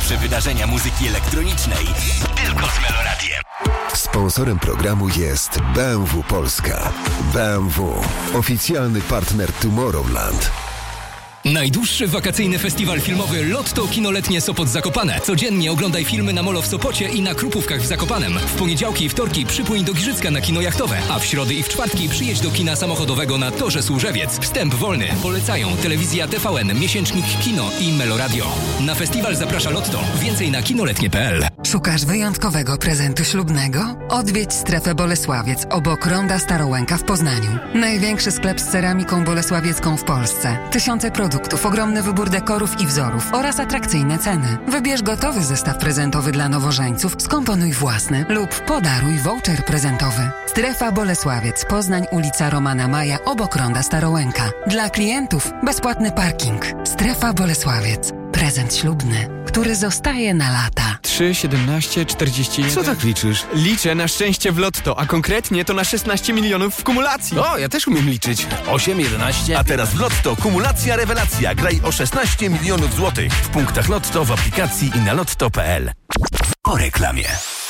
Najlepsze wydarzenia muzyki elektronicznej tylko z Meloradiem. Sponsorem programu jest BMW Polska. BMW. Oficjalny partner Tomorrowland. Najdłuższy wakacyjny festiwal filmowy Lotto Kinoletnie Sopot Zakopane. Codziennie oglądaj filmy na Molo w Sopocie i na Krupówkach w Zakopanem. W poniedziałki i wtorki przypłyń do Giżycka na kino jachtowe, a w środy i w czwartki przyjedź do kina samochodowego na Torze Służewiec. Wstęp wolny. Polecają Telewizja TVN, Miesięcznik Kino i Meloradio. Na festiwal zaprasza Lotto. Więcej na kinoletnie.pl. Szukasz wyjątkowego prezentu ślubnego? Odwiedź strefę Bolesławiec obok Ronda Starołęka w Poznaniu. Największy sklep z ceramiką bolesławiecką w Polsce. Tysiące produktów, ogromny wybór dekorów i wzorów oraz atrakcyjne ceny. Wybierz gotowy zestaw prezentowy dla nowożeńców, skomponuj własny lub podaruj voucher prezentowy. Strefa Bolesławiec, Poznań, ulica Romana Maja obok Ronda Starołęka. Dla klientów bezpłatny parking. Strefa Bolesławiec. Prezent ślubny, który zostaje na lata. 3, 17, 41... Co tak liczysz? Liczę na szczęście w Lotto, a konkretnie to na 16 milionów w kumulacji. O, ja też umiem liczyć. 8, 11... A teraz w Lotto kumulacja rewelacja. Graj o 16 milionów złotych. W punktach Lotto, w aplikacji i na lotto.pl. Po reklamie.